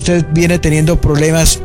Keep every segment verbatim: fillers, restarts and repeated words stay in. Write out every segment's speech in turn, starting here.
usted viene teniendo problemas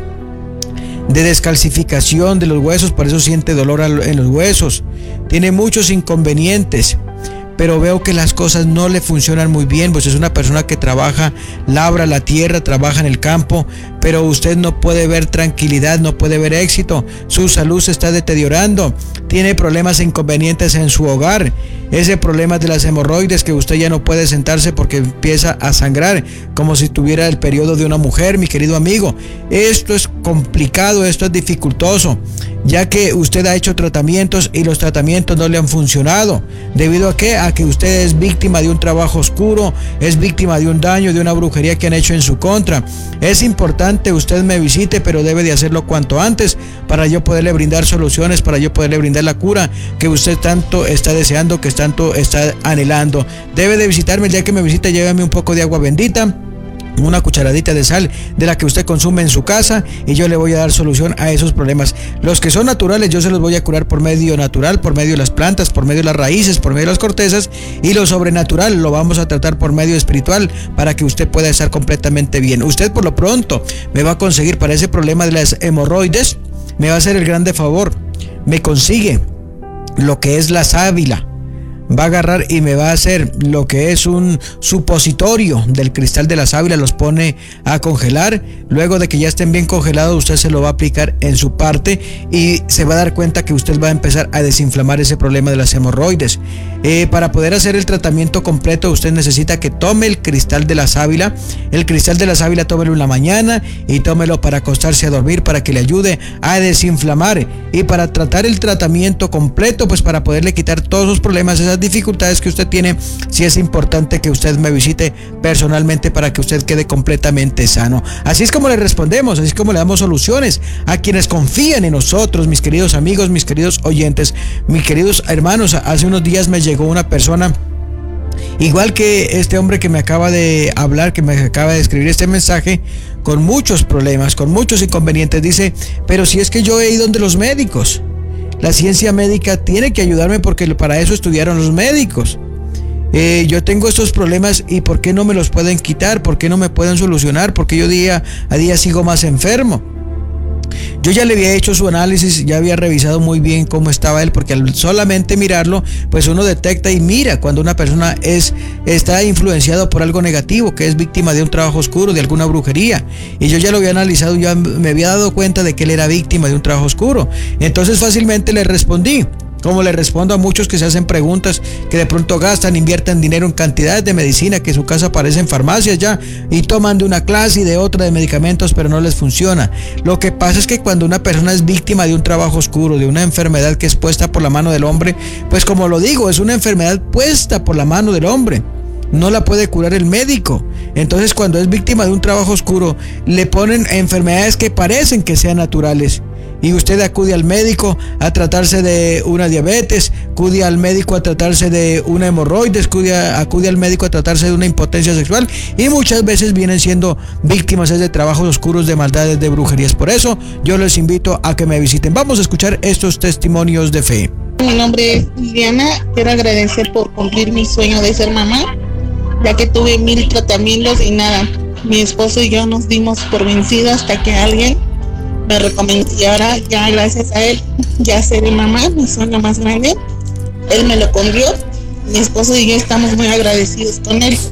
de descalcificación de los huesos, por eso siente dolor en los huesos. Tiene muchos inconvenientes, pero veo que las cosas no le funcionan muy bien, pues es una persona que trabaja, labra la tierra, trabaja en el campo, pero usted no puede ver tranquilidad, no puede ver éxito. Su salud se está deteriorando, tiene problemas e inconvenientes en su hogar. Ese problema de las hemorroides, que usted ya no puede sentarse porque empieza a sangrar como si tuviera el periodo de una mujer, mi querido amigo. Esto es complicado, esto es dificultoso, ya que usted ha hecho tratamientos y los tratamientos no le han funcionado. ¿Debido a qué? A que usted es víctima de un trabajo oscuro, es víctima de un daño, de una brujería que han hecho en su contra. Es importante usted me visite, pero debe de hacerlo cuanto antes para yo poderle brindar soluciones, para yo poderle brindar la cura que usted tanto está deseando, que tanto está anhelando. Debe de visitarme. El día que me visite, llévame un poco de agua bendita, una cucharadita de sal de la que usted consume en su casa, y yo le voy a dar solución a esos problemas. Los que son naturales, yo se los voy a curar por medio natural, por medio de las plantas, por medio de las raíces, por medio de las cortezas, y lo sobrenatural lo vamos a tratar por medio espiritual para que usted pueda estar completamente bien. Usted por lo pronto me va a conseguir para ese problema de las hemorroides, me va a hacer el grande favor, me consigue lo que es la sábila. Va a agarrar y me va a hacer lo que es un supositorio del cristal de la sábila, los pone a congelar. Luego de que ya estén bien congelados, usted se lo va a aplicar en su parte y se va a dar cuenta que usted va a empezar a desinflamar ese problema de las hemorroides. Eh, para poder hacer el tratamiento completo, usted necesita que tome el cristal de la sábila. El cristal de la sábila tómelo en la mañana y tómelo para acostarse a dormir, para que le ayude a desinflamar. Y para tratar el tratamiento completo, pues para poderle quitar todos sus problemas, esas dificultades que usted tiene, sí es importante que usted me visite personalmente para que usted quede completamente sano. Así es como le respondemos, así es como le damos soluciones a quienes confían en nosotros, mis queridos amigos, mis queridos oyentes, mis queridos hermanos. Hace unos días me llegó una persona, igual que este hombre que me acaba de hablar, que me acaba de escribir este mensaje, con muchos problemas, con muchos inconvenientes. Dice, pero si es que yo he ido donde los médicos, la ciencia médica tiene que ayudarme porque para eso estudiaron los médicos. Eh, yo tengo estos problemas y ¿por qué no me los pueden quitar? ¿Por qué no me pueden solucionar? Porque yo día a día sigo más enfermo. Yo ya le había hecho su análisis, ya había revisado muy bien cómo estaba él, porque al solamente mirarlo, pues uno detecta y mira cuando una persona es, está influenciado por algo negativo, que es víctima de un trabajo oscuro, de alguna brujería. Y yo ya lo había analizado, ya me había dado cuenta de que él era víctima de un trabajo oscuro. Entonces fácilmente le respondí, como le respondo a muchos que se hacen preguntas, que de pronto gastan, invierten dinero en cantidades de medicina, que su casa aparece en farmacias ya, y toman de una clase y de otra de medicamentos, pero no les funciona. Lo que pasa es que cuando una persona es víctima de un trabajo oscuro, de una enfermedad que es puesta por la mano del hombre, pues como lo digo, es una enfermedad puesta por la mano del hombre. No la puede curar el médico. Entonces, cuando es víctima de un trabajo oscuro, le ponen enfermedades que parecen que sean naturales. Y usted acude al médico a tratarse de una diabetes, acude al médico a tratarse de una hemorroides, acude, a, acude al médico a tratarse de una impotencia sexual, y muchas veces vienen siendo víctimas de trabajos oscuros, de maldades, de brujerías. Por eso yo les invito a que me visiten. Vamos a escuchar estos testimonios de fe. Mi nombre es Liliana. Quiero agradecer por cumplir mi sueño de ser mamá, ya que tuve mil tratamientos y nada. Mi esposo y yo nos dimos por vencidos hasta que alguien me recomendó, y ahora ya gracias a él ya seré mamá, mi sueño más grande. Él me lo cumplió. Mi esposo y yo estamos muy agradecidos con él.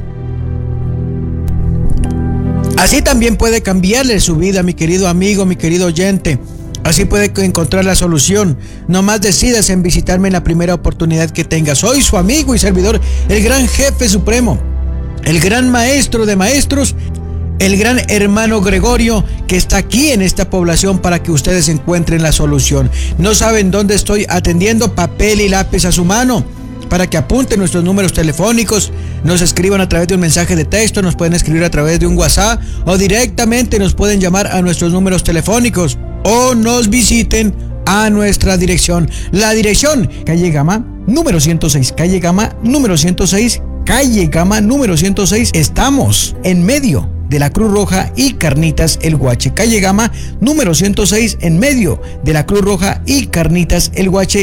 Así también puede cambiarle su vida, mi querido amigo, mi querido oyente. Así puede encontrar la solución. No más decidas en visitarme en la primera oportunidad que tengas. Soy su amigo y servidor, el gran jefe supremo, el gran maestro de maestros, el gran hermano Gregorio, que está aquí en esta población para que ustedes encuentren la solución. No saben dónde estoy atendiendo, papel y lápiz a su mano, para que apunten nuestros números telefónicos, nos escriban a través de un mensaje de texto, nos pueden escribir a través de un WhatsApp, o directamente nos pueden llamar a nuestros números telefónicos, o nos visiten a nuestra dirección. La dirección, calle Gama, número ciento seis, calle Gama, número ciento seis, calle Gama, número ciento seis. Estamos en medio de la Cruz Roja y Carnitas El Guache. Calle Gama, número ciento seis, en medio de la Cruz Roja y Carnitas El Guache.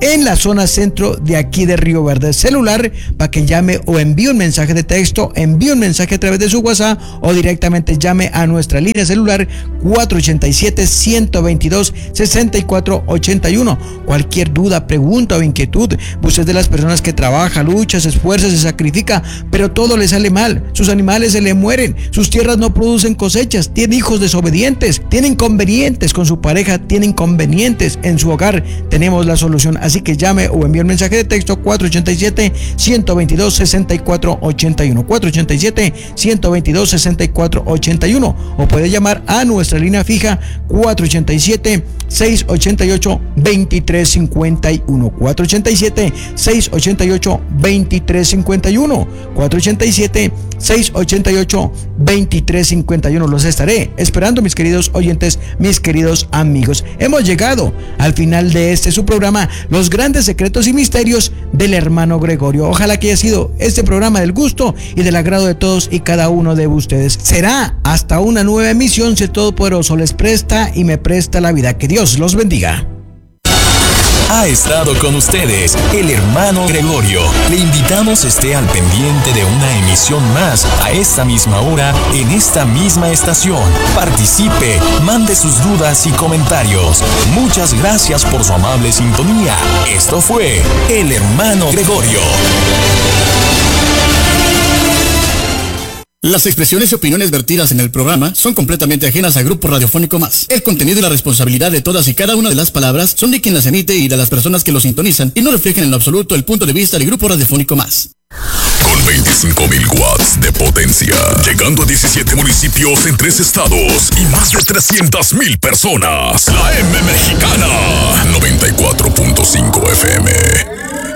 en la zona centro de aquí de Río Verde. Celular para que llame o envíe un mensaje de texto, envíe un mensaje a través de su WhatsApp o directamente llame a nuestra línea celular cuatro ochenta y siete, ciento veintidós, sesenta y cuatro ochenta y uno. Cualquier duda, pregunta o inquietud, usted es de las personas que trabaja, lucha, se esfuerza, se sacrifica, pero todo le sale mal, sus animales se le mueren, sus tierras no producen cosechas, tiene hijos desobedientes, tiene inconvenientes con su pareja, tiene inconvenientes en su hogar, tenemos la solución. Así que llame o envíe un mensaje de texto cuatro ochenta y siete, ciento veintidós, sesenta y cuatro ochenta y uno, cuatro ochenta y siete, ciento veintidós, sesenta y cuatro ochenta y uno, o puede llamar a nuestra línea fija cuatro ochenta y siete, seiscientos ochenta y ocho, veintitrés cincuenta y uno, cuatro ochenta y siete, seiscientos ochenta y ocho, veintitrés cincuenta y uno, cuatro ochenta y siete, seiscientos ochenta y ocho, veintitrés cincuenta y uno. Los estaré esperando, mis queridos oyentes, mis queridos amigos. Hemos llegado al final de este su programa, Los Grandes Secretos y Misterios del Hermano Gregorio. Ojalá que haya sido este programa del gusto y del agrado de todos y cada uno de ustedes. Será hasta una nueva emisión, si el Todopoderoso les presta y me presta la vida. Que Dios los bendiga. Ha estado con ustedes el Hermano Gregorio. Le invitamos esté al pendiente de una emisión más a esta misma hora en esta misma estación. Participe, mande sus dudas y comentarios. Muchas gracias por su amable sintonía. Esto fue el Hermano Gregorio. Las expresiones y opiniones vertidas en el programa son completamente ajenas a Grupo Radiofónico Más. El contenido y la responsabilidad de todas y cada una de las palabras son de quien las emite y de las personas que lo sintonizan y no reflejan en lo absoluto el punto de vista del Grupo Radiofónico Más. Con veinticinco mil watts de potencia, llegando a diecisiete municipios en tres estados y más de trescientas mil personas. La M Mexicana, noventa y cuatro punto cinco F M.